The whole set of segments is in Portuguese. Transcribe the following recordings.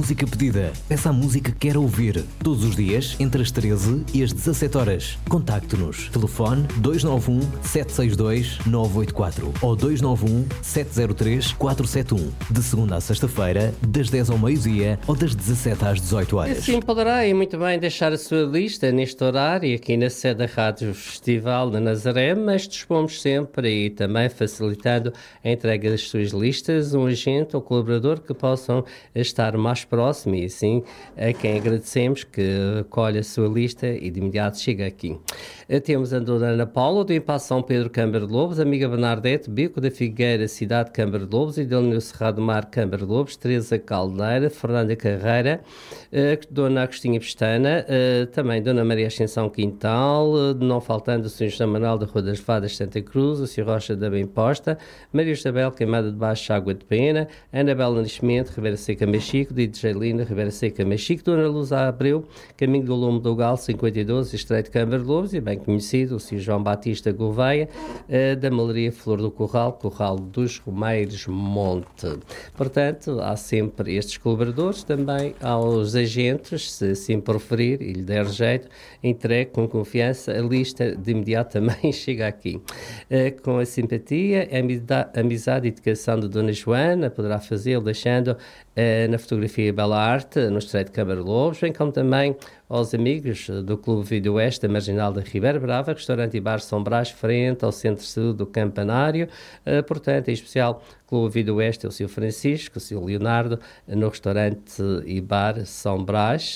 música pedida. Peça a música que quer ouvir. Todos os dias, entre as 13 e as 17 horas. Contacte-nos. Telefone 291 762 984 ou 291 703 471. De segunda a sexta-feira, das 10 ao meio-dia ou das 17 às 18 horas. Assim poderá e muito bem deixar a sua lista neste horário aqui na sede da Rádio Festival de Nazaré, mas dispomos sempre e também facilitando a entrega das suas listas, um agente ou colaborador que possam estar mais próximo e assim a quem agradecemos que colhe a sua lista e de imediato chega aqui. Temos a dona Ana Paula, do Impasse São Pedro, Câmara de Lobos, amiga Bernardete, Bico da Figueira, cidade de Câmara de Lobos, e Delnio Cerrado Mar, Câmara de Lobos, Teresa Caldeira, Fernanda Carreira, dona Agostinha Pestana, também dona Maria Ascensão Quintal, não faltando o Sr. José Manuel da Rua das Fadas, Santa Cruz, o Sr. Rocha da Bem-Posta, Maria Isabel Queimada de Baixo, Água de Pena, Ana Bela Nascimento, Ribeira Seca, Machico, Dito Gelina, Ribeira Seca, Machico, dona Luz Abreu, Caminho do Lume do Gal, 52, Estreito Câmara de Lobos, e bem conhecido o Sr. João Batista Gouveia, da Malaria Flor do Corral, Corral dos Romeiros Monte. Portanto, há sempre estes colaboradores, também aos agentes, se assim preferir e lhe der jeito, entregue com confiança, a lista de imediato também chega aqui. Com a simpatia, a amizade e educação de Dona Joana, poderá fazê-lo deixando na fotografia Bela Arte, no Estreito de Câmara de Lobos, bem como também aos amigos do Clube Vídeo Oeste da Marginal da Ribeira Brava, restaurante e bar São Brás, frente ao Centro-Sul do Campanário, portanto, em especial Clube Vídeo Oeste, é o Sr. Francisco, o Sr. Leonardo, no restaurante e bar São Brás,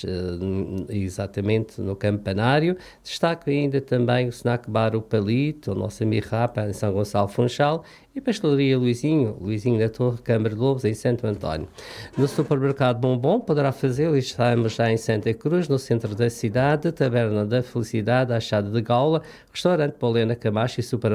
exatamente no Campanário. Destaco ainda também o Snack Bar O Palito, o nosso amigo Rapa, em São Gonçalo Funchal, e Pastelaria Luizinho da Torre, Câmara de Lobos, em Santo António. No supermercado Bombom poderá fazê-lo, estamos já em Santa Cruz, no centro da cidade, Taberna da Felicidade, Achada de Gaula, restaurante Paulena Camacho e Super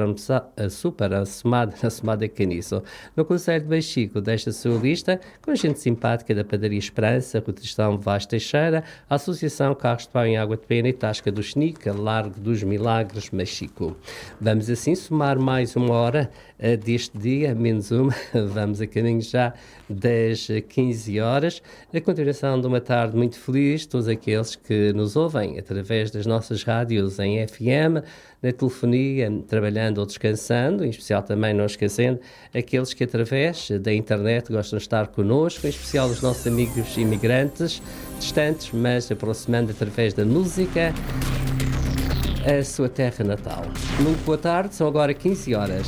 Assomada Caniço. No Conselho de Baxico, deixa a sua lista com gente simpática da Padaria Esperança, Rua Tristão Vaz Teixeira, a Associação Carros de Pão em Água de Pena e Tasca do Xnica, Largo dos Milagres, Machico. Vamos assim somar mais uma hora deste dia, menos uma, vamos a caminho já das 15 horas, a continuação de uma tarde muito feliz, todos aqueles que nos ouvem através das nossas rádios em FM, na telefonia, trabalhando ou descansando, em especial também não esquecendo aqueles que através da internet gostam de estar connosco, em especial os nossos amigos imigrantes, distantes, mas aproximando através da música a sua terra natal. Muito boa tarde, são agora 15 horas.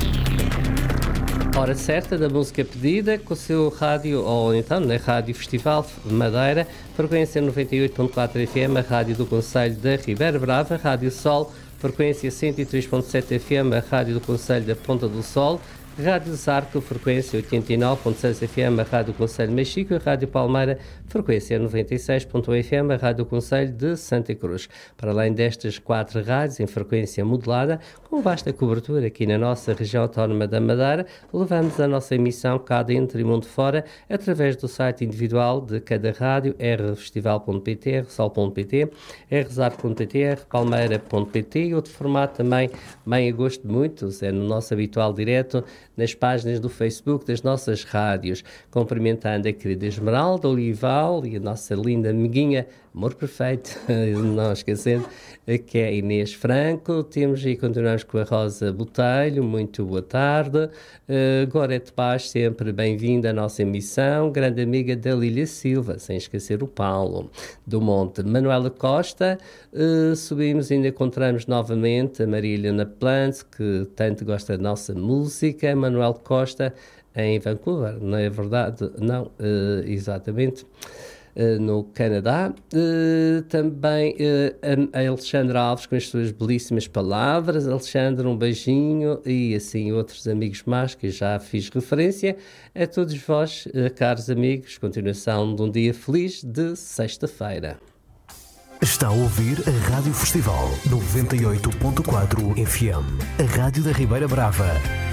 Hora certa da música pedida com o seu rádio, ou então na Rádio Festival de Madeira, frequência 98.4 FM, a rádio do Conselho da Ribeira Brava, Rádio Sol, frequência 103.7 FM, a rádio do Conselho da Ponta do Sol, Rádio Zarco, frequência 89.6 FM, a Rádio do Conselho de Machico, e a Rádio Palmeira, frequência 96.1 FM, a Rádio do Conselho de Santa Cruz. Para além destas 4 rádios em frequência modulada, com vasta cobertura aqui na nossa região autónoma da Madeira, levamos a nossa emissão cá dentro e mundo fora, através do site individual de cada rádio, rfestival.pt, rsol.pt, rzar.pt, rpalmeira.pt, e outro formato também, bem a gosto de muitos, é no nosso habitual direto, nas páginas do Facebook das nossas rádios, cumprimentando a querida Esmeralda Olival e a nossa linda amiguinha, amor perfeito, não esquecendo, que é a Inês Franco. Temos e continuamos com a Rosa Botelho, muito boa tarde. Gorete Paz, sempre bem-vinda à nossa emissão, grande amiga da Lília Silva, sem esquecer o Paulo do Monte. Manuela Costa, subimos e ainda encontramos novamente a Maria Helena Plants, que tanto gosta da nossa música. Manuel Costa, em Vancouver, não é verdade? Não, exatamente. No Canadá, também a Alexandra Alves com as suas belíssimas palavras. Alexandra, um beijinho, e assim outros amigos mais que já fiz referência. A todos vós, caros amigos, continuação de um dia feliz de sexta-feira. Está a ouvir a Rádio Festival 98.4 FM, a Rádio da Ribeira Brava.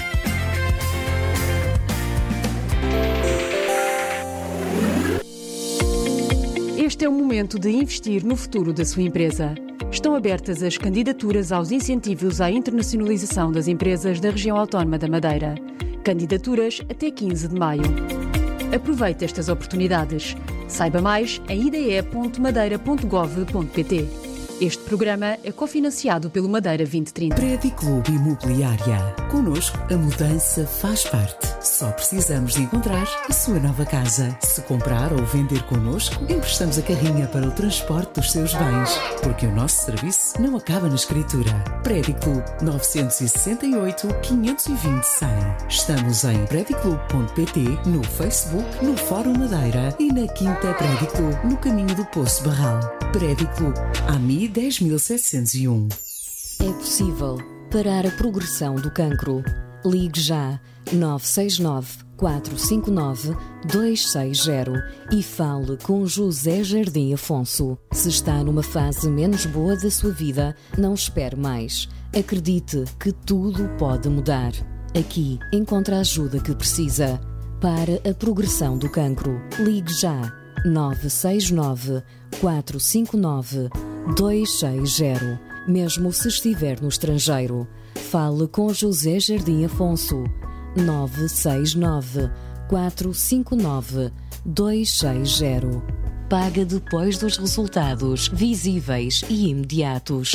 Este é o momento de investir no futuro da sua empresa. Estão abertas as candidaturas aos incentivos à internacionalização das empresas da região autónoma da Madeira. Candidaturas até 15 de maio. Aproveite estas oportunidades. Saiba mais em ide.madeira.gov.pt. Este programa é cofinanciado pelo Madeira 2030. Prédio Clube Imobiliária. Connosco, a mudança faz parte. Só precisamos de encontrar a sua nova casa. Se comprar ou vender connosco, emprestamos a carrinha para o transporte dos seus bens. Porque o nosso serviço não acaba na escritura. Prédio Clube 968 520 100. Estamos em prediclube.pt, no Facebook, no Fórum Madeira e na Quinta Prédio Clube, no caminho do Poço Barral. Prédio Clube, AMI 10.701. É possível parar a progressão do cancro. Ligue já 969 459 260 e fale com José Jardim Afonso. Se está numa fase menos boa da sua vida, não espere mais. Acredite que tudo pode mudar. Aqui encontra a ajuda que precisa. Para a progressão do cancro, ligue já 969 459 260. Mesmo se estiver no estrangeiro, fale com José Jardim Afonso. 969 459 260. Paga depois dos resultados visíveis e imediatos.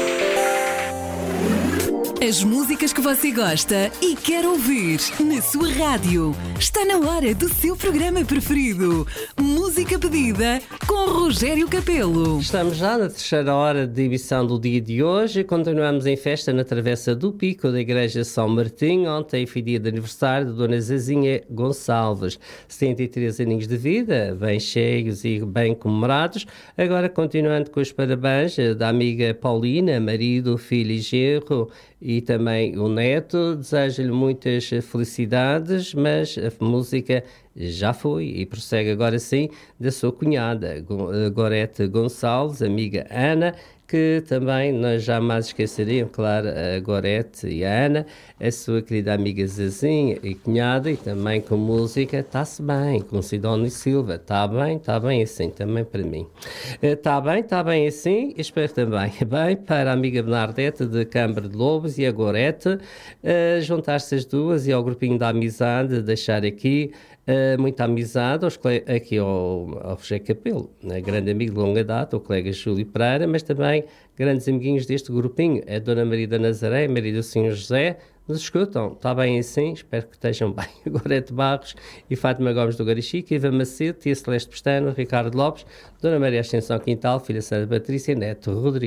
As músicas que você gosta e quer ouvir na sua rádio. Está na hora do seu programa preferido. Música pedida com Rogério Capelo. Estamos já na terceira hora de emissão do dia de hoje e continuamos em festa na Travessa do Pico da Igreja São Martinho. Ontem foi dia de aniversário de Dona Zezinha Gonçalves. 73 aninhos de vida, bem cheios e bem comemorados. Agora continuando com os parabéns da amiga Paulina, marido, filho e genro, e também o neto. Desejo-lhe muitas felicidades, mas a música já foi e prossegue agora sim da sua cunhada Gorete Gonçalves, amiga Ana, que também nós jamais esqueceríamos, claro, a Gorete e a Ana, a sua querida amiga Zezinha e cunhada, e também com música Está-se Bem, com Sidónio Silva. Está bem assim, também para mim. Está bem assim, espero também bem para a amiga Bernadette de Câmara de Lobos e a Gorete, juntar-se as duas e ao grupinho da amizade, deixar aqui muita amizade aqui ao Rogério Capelo, né? Grande amigo de longa data, o colega Júlio Pereira, mas também grandes amiguinhos deste grupinho, a Dona Maria da Nazaré, Maria do Senhor José. Nos escutam, está bem assim, espero que estejam bem. Gorete Barros e Fátima Gomes do Garichique, Iva Macedo, Tia Celeste Pestano, Ricardo Lopes, Dona Maria Ascensão Quintal, Filha Santa Patrícia e Neto Rodrigues.